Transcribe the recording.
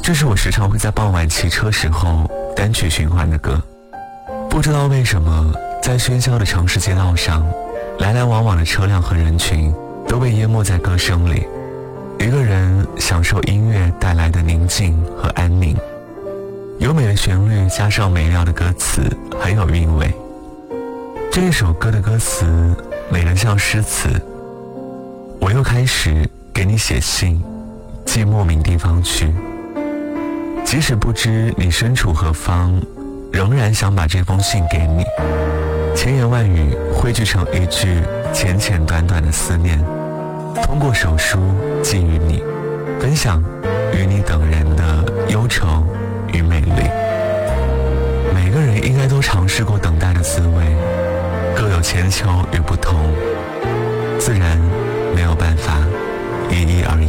这是我时常会在傍晚骑车时候单曲循环的歌。不知道为什么，在喧嚣的城市街道上，来来往往的车辆和人群都被淹没在歌声里，一个人享受音乐带来的宁静和安宁。优美的旋律加上美妙的歌词，很有韵味。这一首歌的歌词美得像诗词。我又开始给你写信，寄莫名地方去，即使不知你身处何方，仍然想把这封信给你，千言万语汇聚成一句简简短短的思念，通过手书寄予你，分享与你等人的忧愁与美丽。每个人应该都尝试过等待的滋味，各有千秋与不同，自然没有办法一一而言。